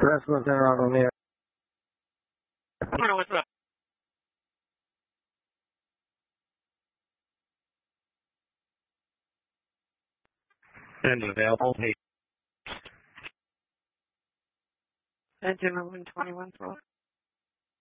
Rescue Center on Romeo. What's up? Engine available. Engine 121 12.